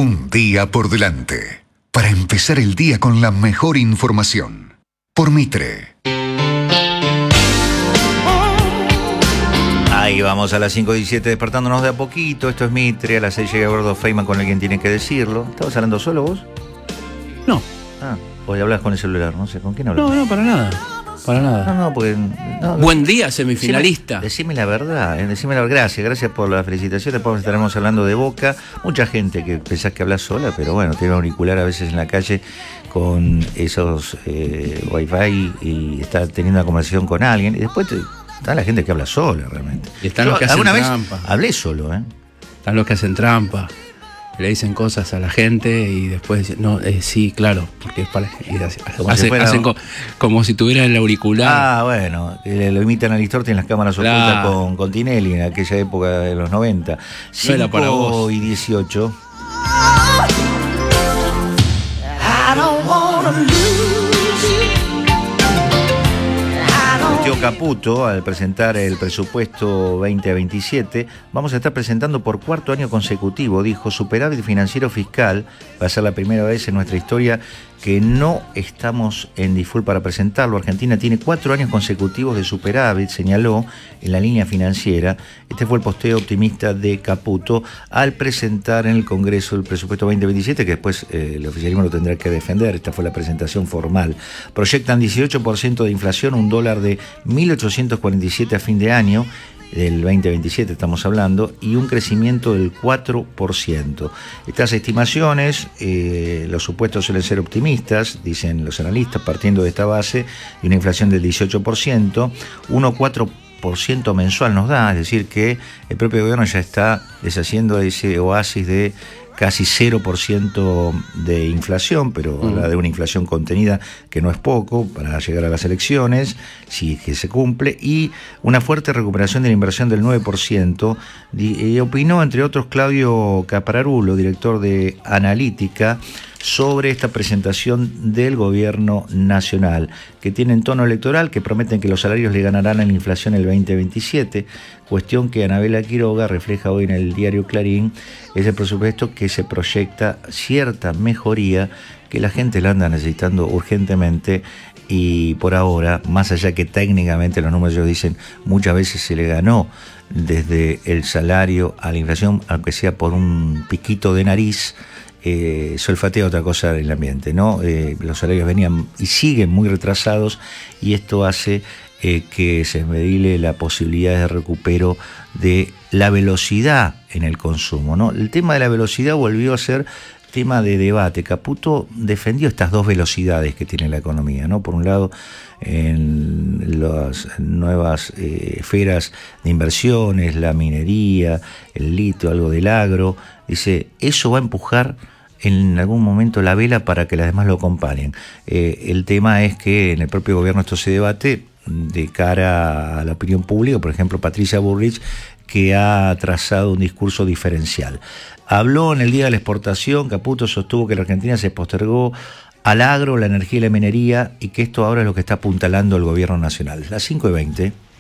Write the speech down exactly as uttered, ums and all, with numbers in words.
Un día por delante, para empezar el día con la mejor información. Por Mitre. Ahí vamos a las cinco diecisiete despertándonos de a poquito. Esto es Mitre, a las seis llega Gordo Feynman con alguien tiene que decirlo. ¿Estabas hablando solo vos? No. Ah, hoy hablas con el celular, no sé, ¿con quién hablas? No, no, para nada. Para nada. No, no, porque... No, Buen día, semifinalista. Decime, decime la verdad, eh, decime la verdad. Gracias, gracias por la felicitación. Después estaremos hablando de Boca. Mucha gente que pensás que hablas sola, pero bueno, tiene un auricular a veces en la calle con esos eh, wifi y está teniendo una conversación con alguien. Y después te, está la gente que habla sola realmente. Y están Yo, los que hacen alguna trampa. Vez hablé solo, ¿eh? Están los que hacen trampa. Le dicen cosas a la gente y después dicen, no, eh, sí, claro, porque es para. Y hace, Como hace, si fuera- hacen co- como si tuviera el auricular. Ah, bueno, le- lo imitan a Listorti en las cámaras ocultas Claro. con, con Tinelli en aquella época de los noventa. era para cinco vos. y dieciocho. Tío Caputo, al presentar el presupuesto veinte veintisiete, vamos a estar presentando por cuarto año consecutivo, dijo, superávit financiero fiscal. Va a ser la primera vez en nuestra historia que no estamos en default para presentarlo. Argentina tiene cuatro años consecutivos de superávit, señaló, en la línea financiera. Este fue el posteo optimista de Caputo al presentar en el Congreso el presupuesto veinte veintisiete, que después eh, el oficialismo lo tendrá que defender. Esta fue la presentación formal. Proyectan dieciocho por ciento de inflación, un dólar de mil ochocientos cuarenta y siete a fin de año, del veinte veintisiete estamos hablando, y un crecimiento del cuatro por ciento. Estas estimaciones, eh, los supuestos suelen ser optimistas, dicen los analistas, partiendo de esta base de una inflación del dieciocho por ciento, uno coma cuatro por ciento mensual nos da, es decir que el propio gobierno ya está deshaciendo ese oasis de casi cero por ciento de inflación, pero Mm. habla de una inflación contenida que no es poco para llegar a las elecciones, si es que se cumple, y una fuerte recuperación de la inversión del nueve por ciento. Y opinó, entre otros, Claudio Capararulo, director de Analítica, sobre esta presentación del gobierno nacional, que tiene tono electoral, que prometen que los salarios le ganarán a la inflación el veinte veintisiete, cuestión que Anabela Quiroga refleja hoy en el diario Clarín. Es el presupuesto que se proyecta cierta mejoría que la gente la anda necesitando urgentemente, y por ahora, más allá que técnicamente los números ellos dicen muchas veces se le ganó desde el salario a la inflación, aunque sea por un piquito de nariz, Eh, se olfatea otra cosa del ambiente, ¿no? Eh, los salarios venían y siguen muy retrasados, y esto hace eh, que se medile la posibilidad de recupero de la velocidad en el consumo, ¿no? El tema de la velocidad volvió a ser tema de debate. Caputo defendió estas dos velocidades que tiene la economía, ¿no? Por un lado, en las nuevas eh, esferas de inversiones, la minería, el litio, algo del agro, dice, eso va a empujar en algún momento la vela para que las demás lo acompañen. Eh, el tema es que en el propio gobierno esto se debate de cara a la opinión pública. Por ejemplo, Patricia Bullrich, que ha trazado un discurso diferencial. Habló en el Día de la Exportación. Caputo sostuvo que la Argentina se postergó al agro, la energía y la minería, y que esto ahora es lo que está apuntalando el gobierno nacional. Las cinco y veinte.